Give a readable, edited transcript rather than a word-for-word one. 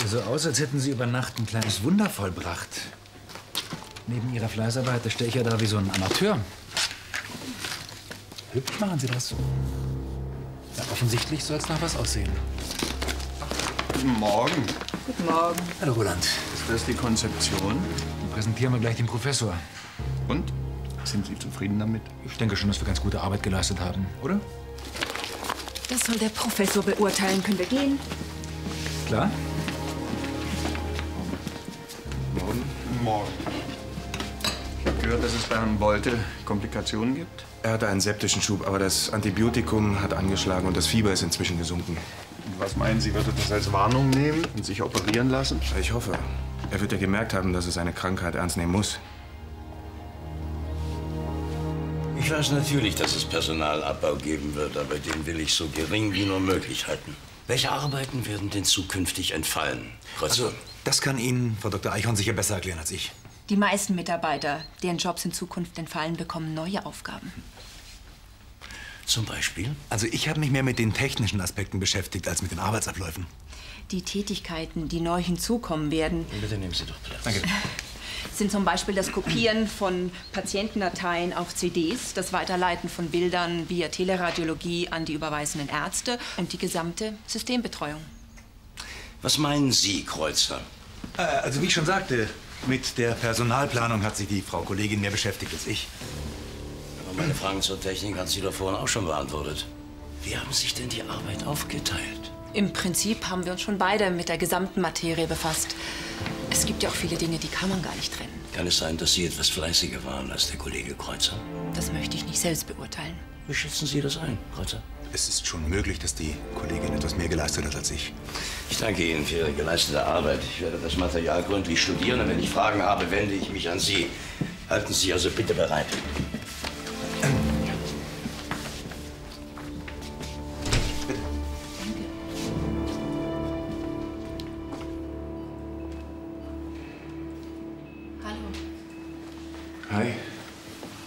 so aus, als hätten Sie über Nacht ein kleines Wunder vollbracht. Neben Ihrer Fleißarbeit, da stehe ich ja da wie so ein Amateur. Hübsch machen Sie das. Ja, offensichtlich soll es nach was aussehen. Guten Morgen. Guten Morgen. Hallo, Roland. Ist das die Konzeption? Dann präsentieren wir gleich den Professor. Und? Sind Sie zufrieden damit? Ich denke schon, dass wir ganz gute Arbeit geleistet haben, oder? Das soll der Professor beurteilen. Können wir gehen? Klar. Morgen. Morgen. Ich habe gehört, dass es bei Herrn Bolte Komplikationen gibt. Er hatte einen septischen Schub, aber das Antibiotikum hat angeschlagen und das Fieber ist inzwischen gesunken. Und was meinen Sie, wird er das als Warnung nehmen und sich operieren lassen? Ich hoffe. Er wird ja gemerkt haben, dass er seine Krankheit ernst nehmen muss. Ich weiß natürlich, dass es Personalabbau geben wird, aber den will ich so gering wie nur möglich halten. Welche Arbeiten werden denn zukünftig entfallen? Also, das kann Ihnen Frau Dr. Eichhorn sicher besser erklären als ich. Die meisten Mitarbeiter, deren Jobs in Zukunft entfallen, bekommen neue Aufgaben. Zum Beispiel? Also, ich habe mich mehr mit den technischen Aspekten beschäftigt als mit den Arbeitsabläufen. Die Tätigkeiten, die neu hinzukommen werden, Bitte nehmen Sie doch Platz. Danke. sind zum Beispiel das Kopieren von Patientendateien auf CDs, das Weiterleiten von Bildern via Teleradiologie an die überweisenden Ärzte und die gesamte Systembetreuung. Was meinen Sie, Kreuzer? Also, wie ich schon sagte, mit der Personalplanung hat sich die Frau Kollegin mehr beschäftigt als ich. Aber meine Fragen zur Technik hat sie doch vorhin auch schon beantwortet. Wie haben sich denn die Arbeit aufgeteilt? Im Prinzip haben wir uns schon beide mit der gesamten Materie befasst. Es gibt ja auch viele Dinge, die kann man gar nicht trennen. Kann es sein, dass Sie etwas fleißiger waren als der Kollege Kreuzer? Das möchte ich nicht selbst beurteilen. Wie schätzen Sie das ein, Kreuzer? Es ist schon möglich, dass die Kollegin etwas mehr geleistet hat als ich. Ich danke Ihnen für Ihre geleistete Arbeit. Ich werde das Material gründlich studieren und wenn ich Fragen habe, wende ich mich an Sie. Halten Sie also bitte bereit. Hallo. Hi.